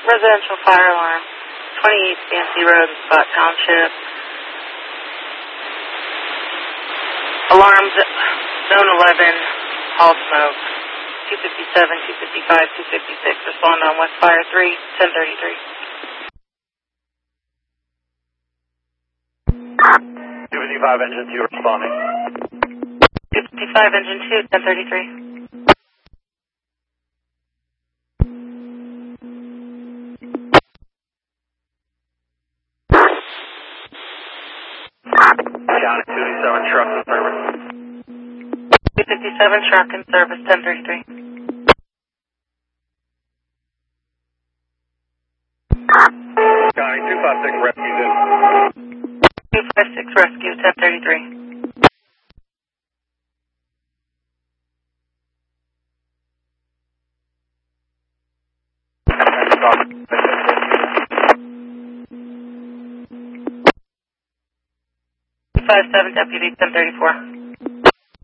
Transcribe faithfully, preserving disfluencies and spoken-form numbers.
Residential fire alarm, twenty-eight Fancy Road, Scott Township. Alarms, zone eleven, hall smoke, two fifty-seven, two fifty-five, two fifty-six, respond on West Fire three, ten thirty-three. two fifty-five, engine two responding. two fifty-five, engine two, ten thirty-three. County two fifty-seven, truck in service. two fifty-seven, truck in service, ten thirty-three. County two fifty-six, rescue in. two fifty-six, rescue, ten thirty-three. two five seven, deputy, ten thirty-four.